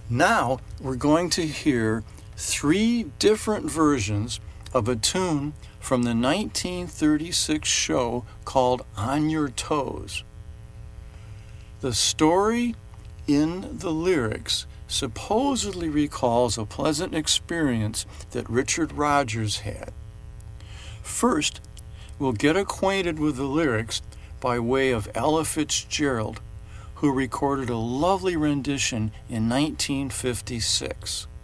Now we're going to hear 3 different versions of a tune from the 1936 show called On Your Toes. The story in the lyrics supposedly recalls a pleasant experience that Richard Rodgers had. First, we'll get acquainted with the lyrics by way of Ella Fitzgerald, who recorded a lovely rendition in 1956.